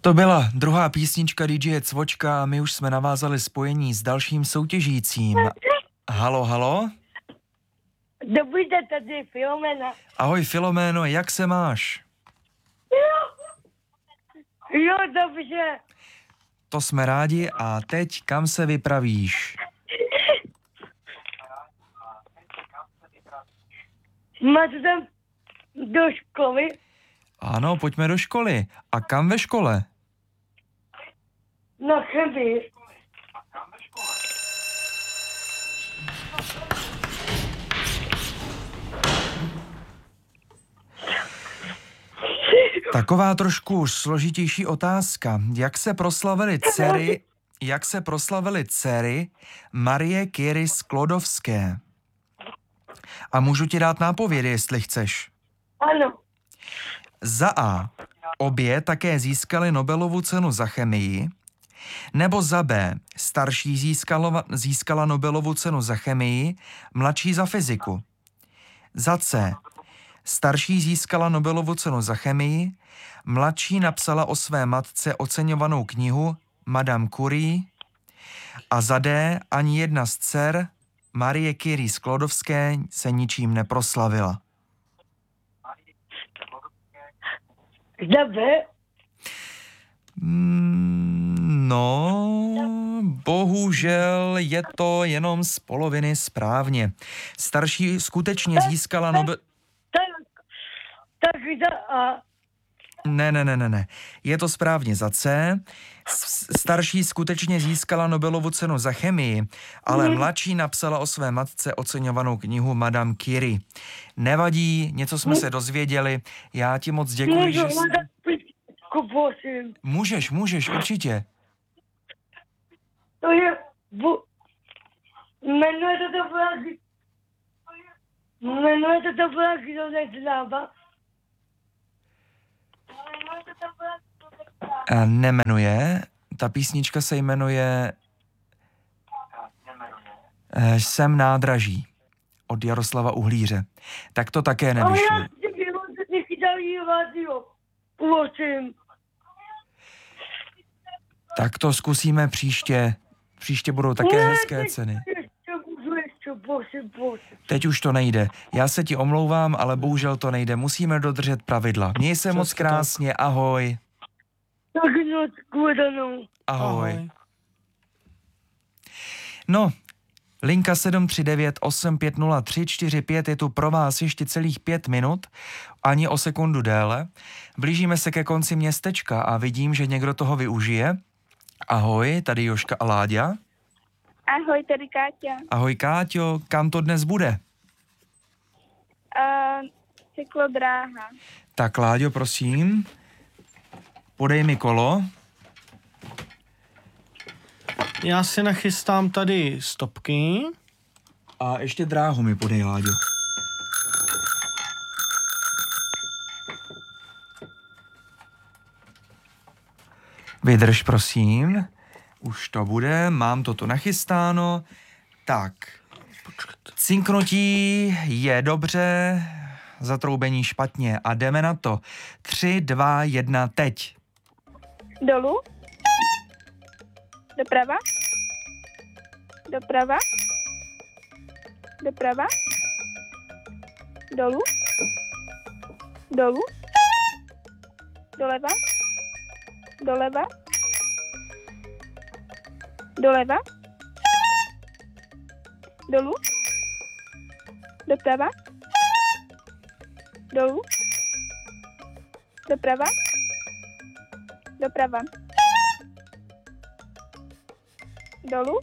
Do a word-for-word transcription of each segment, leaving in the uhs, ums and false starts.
To byla druhá písnička D J Cvočka a my už jsme navázali spojení s dalším soutěžícím. Halo, halo? Dobrý den, tady Filomena. Ahoj Filoméno, jak se máš? Jo, dobře. To jsme rádi a teď kam se vypravíš? Máte tam do školy? Ano, pojďme do školy. A kam ve škole? Na chemii. Taková trošku složitější otázka. Jak se proslavily dcery, jak se proslavily dcery Marie Curie Sklodovské? A můžu ti dát nápovědy, jestli chceš. Ano. Za A. Obě také získaly Nobelovu cenu za chemii, nebo za B. Starší získala, získala Nobelovu cenu za chemii, mladší za fyziku. Za C. Starší získala Nobelovu cenu za chemii, mladší napsala o své matce oceňovanou knihu Madame Curie a za D. Ani jedna z dcer Marie Curie Sklodovské se ničím neproslavila. Dobře. Mm, no, bohužel je to jenom z poloviny správně. Starší skutečně získala Nobel... Tak, tak za A. Ne, ne, ne, ne, ne. Je to správně za C. S- Starší skutečně získala Nobelovu cenu za chemii, ale mladší napsala o své matce oceňovanou knihu Madame Curie. Nevadí, něco jsme se dozvěděli. Já ti moc děkuji, že jsi... Můžeš, můžeš, určitě. To je... Bu... Jmenuje to to vlaky... Jmenuje to to vlaky do neznáma. A nemenuje. Ta písnička se jmenuje eh, Jsem nádraží od Jaroslava Uhlíře. Tak to také nevyšlo. Ale já si bylo, že mi chytali rádio. Uločím. Tak to zkusíme příště. Příště budou také Ne, hezké teď ceny. Ještě můžu, ještě, prosím, prosím. Teď už to nejde. Já se ti omlouvám, ale bohužel to nejde. Musíme dodržet pravidla. Měj se moc krásně. Ahoj. Tak noc, shledanou. Ahoj. Ahoj. No, linka sedm tři devět osm pět nula tři čtyři pět je tu pro vás ještě celých pět minut, ani o sekundu déle. Blížíme se ke konci městečka a vidím, že někdo toho využije. Ahoj, tady Jožka a Láďa. Ahoj, tady Káťa. Ahoj Káťo, kam to dnes bude? Uh, cyklodráha. Tak Láďo, prosím, podej mi kolo. Já si nachystám tady stopky. A ještě dráhu mi podej, Láďo. Vydrž, prosím. Už to bude, mám to tu nachystáno. Tak, cinknutí je dobře, zatroubení špatně a jdeme na to. Tři, dva, jedna, teď. Dolů. Doprava. Doprava. Doprava. Dolů. Dolů. Doleva. Doleva. Doleva. Dolů. Doprava. Dolů. Doprava. Doprava. Dolů.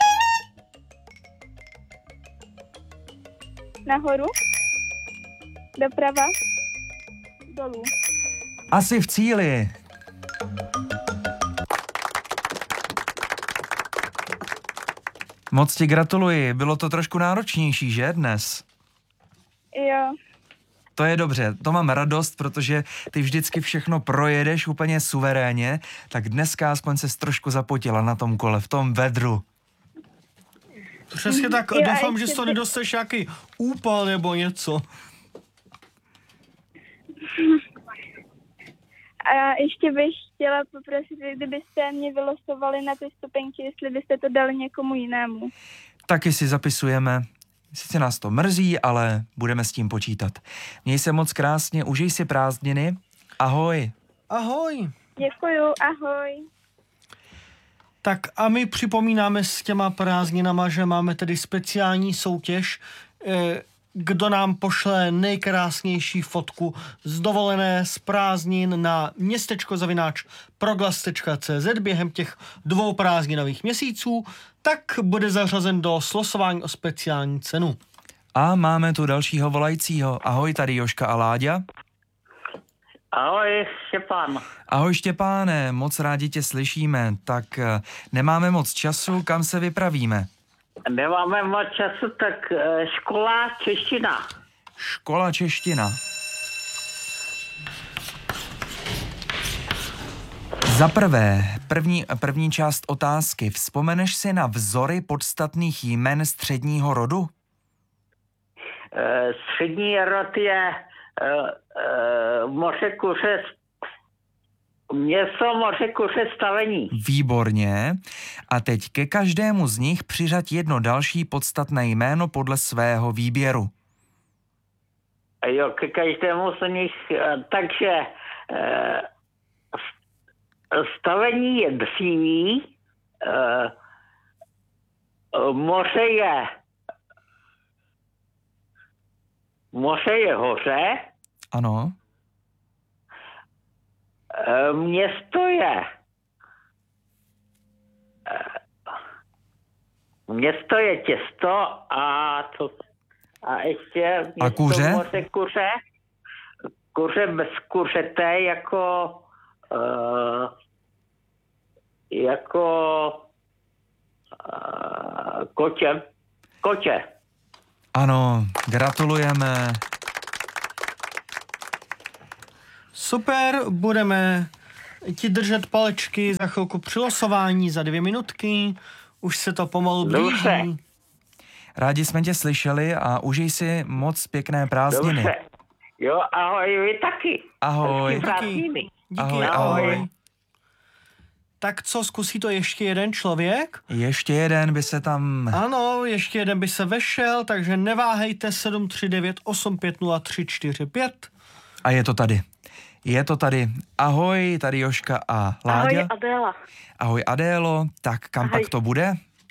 Nahoru. Doprava. Dolů. Asi v cíli. Moc ti gratuluji, bylo to trošku náročnější, že dnes? Jo. To je dobře, to mám radost, protože ty vždycky všechno projedeš úplně suverénně, tak dneska aspoň ses trošku zapotila na tom kole, v tom vedru. Přesně tak, Jo, a doufám, že ještě to ty- nedostaneš nějaký úpal nebo něco. A ještě bych chtěla poprosit, kdybyste mě vylosovali na ty stupenky, jestli byste to dali někomu jinému. Taky si zapisujeme. Sice nás to mrzí, ale budeme s tím počítat. Měj se moc krásně, užij si prázdniny. Ahoj. Ahoj. Děkuju, ahoj. Tak a my připomínáme s těma prázdninama, že máme tedy speciální soutěž. Eh, Kdo nám pošle nejkrásnější fotku z dovolené z prázdnin na městečko zavináč proglas tečka cé zet během těch dvou prázdninových měsíců, tak bude zařazen do slosování o speciální cenu. A máme tu dalšího volajícího. Ahoj, tady Joška a Láďa. Ahoj, Štěpán. Ahoj Štěpáne, moc rádi tě slyšíme. Tak eh, nemáme moc času, kam se vypravíme? Nemáme moc času, tak eh, škola čeština. Škola čeština. Za prvé, první, první část otázky. Vzpomeneš si na vzory podstatných jmen středního rodu? Eh, střední rod je eh, eh, Moře Kuře, město Moře Kuře stavení. Výborně. A teď ke každému z nich přiřaď jedno další podstatné jméno podle svého výběru. Jo, ke každému z nich, eh, takže eh, stavení je dříví, eh, moře je moře je hoře, Ano. eh, město je eh, město je těsto a to a ještě město A kuře? Moře kuře, kuře bez kuřete jako uh, jako uh, kotě, kotě. Ano, gratulujeme. Super, budeme ti držet palečky za chvilku při losování, za dvě minutky. Už se to pomalu Dobře. blíží. Rádi jsme tě slyšeli a užij si moc pěkné prázdniny. Dobře. Jo, ahoj, vy taky. Ahoj. Hezký prázdniny. Díky, Ahoj, ahoj. ahoj. Tak co, zkusí to ještě jeden člověk? Ještě jeden by se tam... Ano, ještě jeden by se vešel, takže neváhejte sedm tři devět osm pět nula tři čtyři pět. A je to tady. Je to tady. Ahoj, tady Joška a Láďa. Ahoj, Adéla. Ahoj Adélo. Tak kam Ahoj. pak to bude?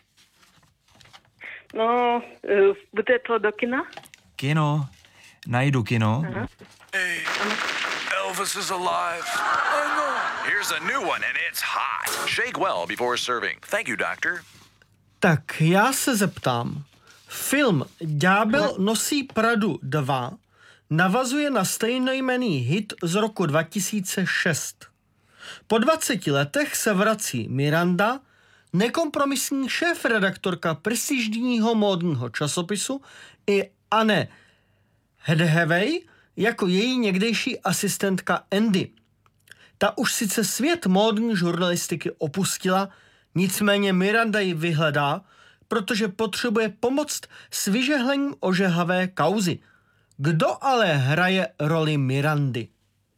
No, uh, bude to do kina? Kino. Najdu kino. Hey, Elvis is alive. I know. Here's a new one and it's hot. Shake well before serving. Thank you, doctor. Tak já se zeptám. Film Ďábel nosí Pradu dva navazuje na stejnojmenný hit z roku dva tisíce šest. Po dvaceti letech se vrací Miranda, nekompromisní šéfredaktorka prestižního módního časopisu, i Anne Hathaway jako její někdejší asistentka Andy. Ta už sice svět módní žurnalistiky opustila, nicméně Miranda ji vyhledá, protože potřebuje pomoct s vyžehlením ožehavé kauzy. Kdo ale hraje roli Mirandy?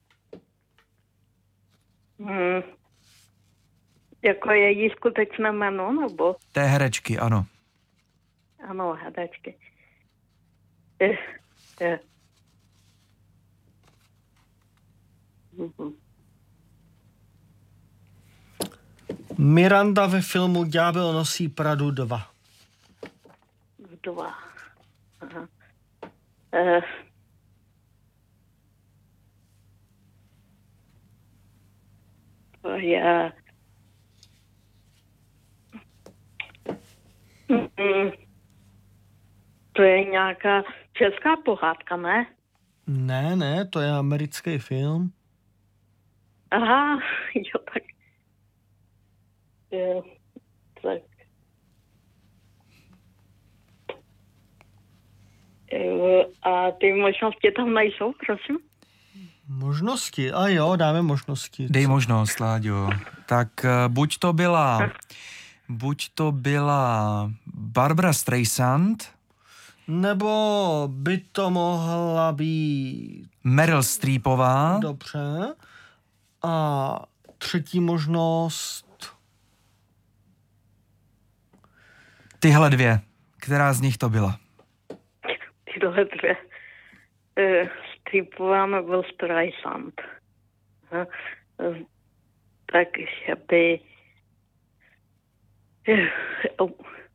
Hmm. Jako její skutečné jméno, nebo? Té herečky, ano. Ano, hadačky. Eh, eh. Mhm. Miranda ve filmu Ďábel nosí Pradu dva. Dva. Aha. Eh. To je... Mm, to je nějaká česká pohádka, ne? Ne, ne, to je americký film. Aha, jo, tak... Jo, tak... Jo, a ty možnosti tam nejsou, prosím? Možnosti? A jo, dáme možnosti. Dej možnost, Láďo. Tak eh, buď to byla... Buď to byla Barbara Streisand, Nebo by to mohla být... Meryl Streepová, Dobře. A třetí možnost... Tyhle dvě. Která z nich to byla? Tyhle dvě. Uh, Streepová nebo Streisand. Uh, uh, takže by... Uh, oh.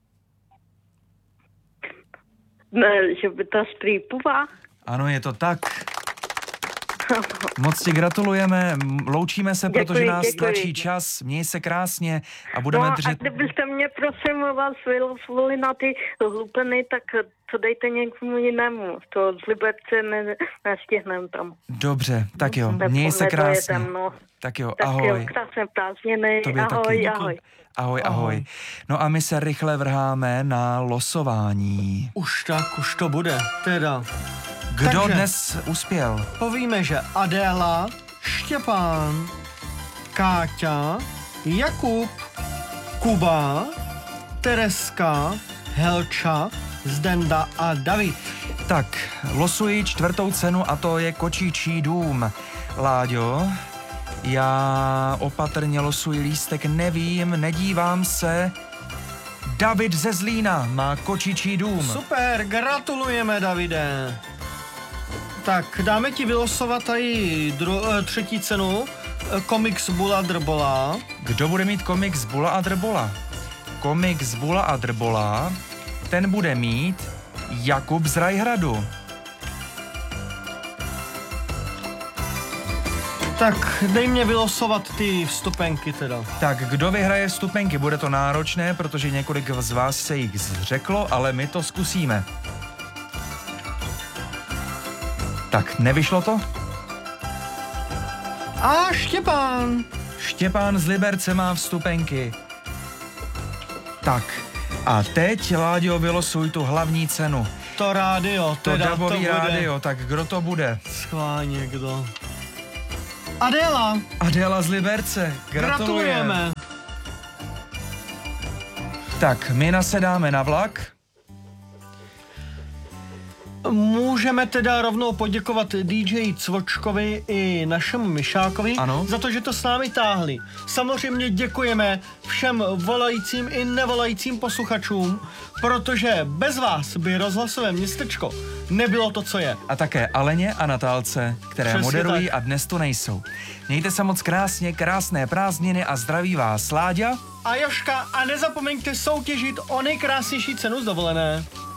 Ne, že by ta Streepová... Ano, je to tak. Moc ti gratulujeme, loučíme se, Děkuji, protože nás děkuji. tlačí čas. Měj se krásně a budeme No držet... a kdybyste mě prosím vás vylosovali na ty hlupeny, tak to dejte někomu jinému. To z Liberce ne, nestihneme tam. Dobře, tak jo, Ne- měj se krásně. nedojedem, no. Tak jo, Tak ahoj. jo, krásné prázdniny. Tobě Ahoj, taky. ahoj. Ahoj, ahoj. No a my se rychle vrháme na losování. Už tak, už to bude. Teda. Kdo Takže dnes uspěl? povíme, že Adéla, Štěpán, Káťa, Jakub, Kuba, Tereska, Helča, Zdenda a David. Tak, losuji čtvrtou cenu a to je Kočičí dům. Láďo, já opatrně losuji lístek, nevím, nedívám se. David ze Zlína má Kočičí dům. Super, gratulujeme, Davide. Tak, dáme ti vylosovat tady dru- eh, třetí cenu. eh, Komiks Bula Drbola. Kdo bude mít komiks Bula a Drbola? Komiks Bula a Drbola, ten bude mít Jakub z Rajhradu. Tak, dej mě vylosovat ty vstupenky teda. Tak, kdo vyhraje vstupenky? Bude to náročné, protože několik z vás se jich zřeklo, ale my to zkusíme. Tak, nevyšlo to? A Štěpán. Štěpán z Liberce má vstupenky. Tak, a teď, Láďo, vylosuj tu hlavní cenu. To rádio, To teda to davový bude. rádio, tak kdo to bude? Schválně kdo. Adéla, Adéla z Liberce, gratulujeme. gratulujeme. Tak, my nasedáme na vlak. Můžeme teda rovnou poděkovat D J Cvočkovi i našemu Myšákovi Ano. za to, že to s námi táhli. Samozřejmě děkujeme všem volajícím i nevolajícím posluchačům, protože bez vás by rozhlasové městečko nebylo to, co je. A také Aleně a Natálce, které Přesně moderují tak. a dnes tu nejsou. Mějte se moc krásně, krásné prázdniny a zdraví vás Láďa. A Joška, a nezapomeňte soutěžit o nejkrásnější cenu z dovolené.